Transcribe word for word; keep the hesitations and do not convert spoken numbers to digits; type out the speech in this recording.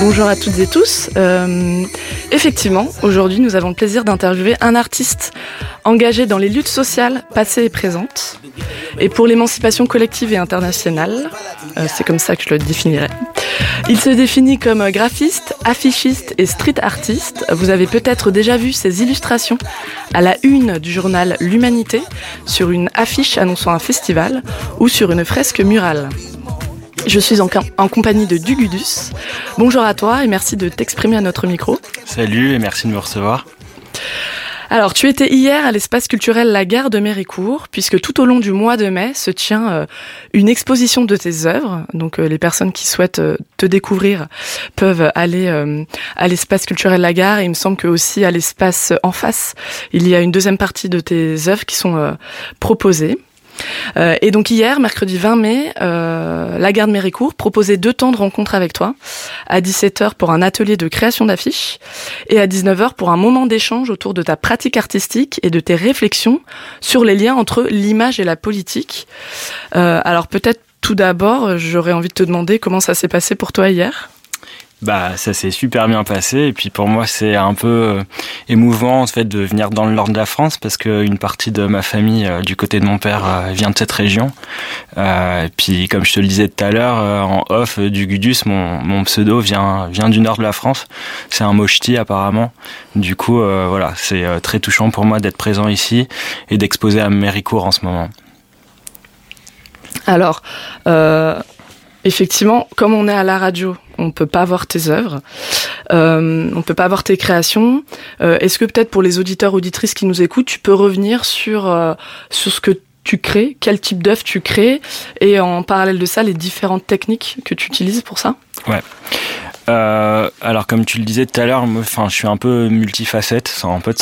Bonjour à toutes et tous. Euh, effectivement, aujourd'hui, nous avons le plaisir d'interviewer un artiste engagé dans les luttes sociales passées et présentes et pour l'émancipation collective et internationale. Euh, c'est comme ça que je le définirais. Il se définit comme graphiste, affichiste et street artiste. Vous avez peut-être déjà vu ses illustrations à la une du journal L'Humanité, sur une affiche annonçant un festival ou sur une fresque murale. Je suis en, en compagnie de Dugudus. Bonjour à toi et merci de t'exprimer à notre micro. Salut et merci de me recevoir. Alors, tu étais hier à l'espace culturel La Gare de Méricourt, puisque tout au long du mois de mai se tient euh, une exposition de tes œuvres. Donc, euh, les personnes qui souhaitent euh, te découvrir peuvent aller euh, à l'espace culturel La Gare. Et il me semble que aussi à l'espace en face, il y a une deuxième partie de tes œuvres qui sont euh, proposées. Euh, et donc hier, mercredi vingt mai, euh, La Gare de Méricourt proposait deux temps de rencontre avec toi, à dix-sept heures pour un atelier de création d'affiches et à dix-neuf heures pour un moment d'échange autour de ta pratique artistique et de tes réflexions sur les liens entre l'image et la politique. Euh, alors peut-être tout d'abord, j'aurais envie de te demander comment ça s'est passé pour toi hier. Bah, ça s'est super bien passé et puis pour moi c'est un peu émouvant en fait de venir dans le nord de la France parce qu'une partie de ma famille euh, du côté de mon père euh, vient de cette région. Euh, et puis comme je te le disais tout à l'heure euh, en off, euh, Dugudus, mon, mon pseudo vient vient du nord de la France. C'est un mochti apparemment. Du coup euh, voilà, c'est euh, très touchant pour moi d'être présent ici et d'exposer à Méricourt en ce moment. Alors, euh, effectivement, comme on est à la radio, on peut pas voir tes œuvres, euh, on peut pas voir tes créations. Euh, est-ce que peut-être pour les auditeurs auditrices qui nous écoutent, tu peux revenir sur euh, sur ce que tu crées, quel type d'œuvre tu crées, et en parallèle de ça, les différentes techniques que tu utilises pour ça? Ouais. Euh, alors comme tu le disais tout à l'heure, moi, enfin, je suis un peu multifacette, sans un peu de